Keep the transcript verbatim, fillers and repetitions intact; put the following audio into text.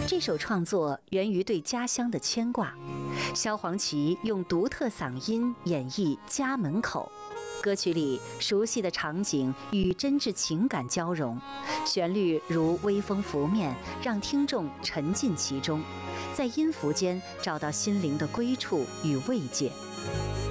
这首创作源于对家乡的牵挂。萧煌奇用独特嗓音演绎《家门口》，歌曲里熟悉的场景与真挚情感交融，旋律如微风拂面，让听众沉浸其中，在音符间找到心灵的归处与慰藉。